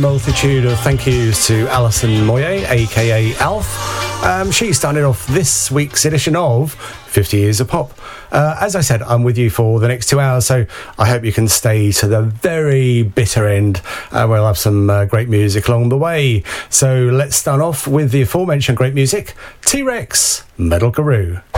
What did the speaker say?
multitude of thank yous to Alison Moyer, aka Alf. She started off this week's edition of 50 Years of Pop. As I said, I'm with you for the next 2 hours, so I hope you can stay to the very bitter end, where I'll have some great music along the way. So let's start off with the aforementioned great music, T-Rex, Metal Guru.